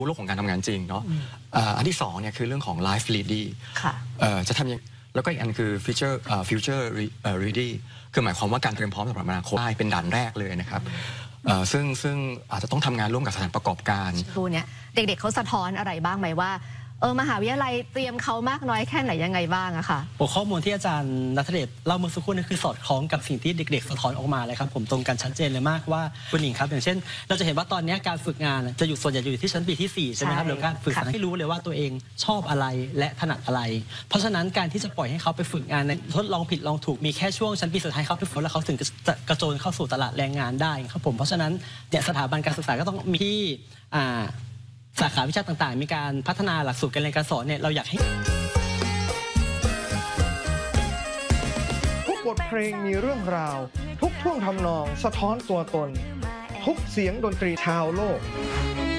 โลกของการทำงานจริงเนาะอันที่2เนี่ยคือเรื่องของ live ready จะทำยังแล้วก็อีกอันคือ future ready คือหมายความว่าการเตรียมพร้อมสำหรับอนาคตได้เป็นด่านแรกเลยนะครับซึ่งอาจจะต้องทำงานร่วมกับสถานประกอบการดูเนี่ยเด็กๆเขาสะท้อนอะไรบ้างไหมว่ามหาวิทยาลัยเตรียมเขามากน้อยแค่ไหนยังไงบ้างอะค่ะข้อมูลที่อาจารย์ณัฐเดชเล่าเมื่อสักครู่นี้คือสอดคล้องกับสิ่งที่เด็กๆสะท้อนออกมาเลยครับผมตรงกันชัดเจนเลยมากว่าคุณหญิงครับอย่างเช่นเราจะเห็นว่าตอนนี้การฝึกงานจะอยู่ส่วนใหญ่อยู่ที่ชั้นปีที่4ใช่ไหมครับหรือการฝึกให้รู้เลยว่าตัวเองชอบอะไรและถนัดอะไรเพราะฉะนั้นการที่จะปล่อยให้เขาไปฝึกงานในทดลองผิดลองถูกมีแค่ช่วงชั้นปีสุดท้ายเขาไปฝึกแล้วเขาถึงจะกระโจนเข้าสู่ตลาดแรงงานได้ครับผมเพราะฉะนั้นเนี่ยสถาบันการศึกษาก็ต้องมีที่สาขาวิชาต่างๆมีการพัฒนาหลักสูตรการเรียนการสอนเนี่ยเราอยากให้ทุกบทเพลงมีเรื่องราวทุกท่วงทำนองสะท้อนตัวตนทุกเสียงดนตรีชาวโลก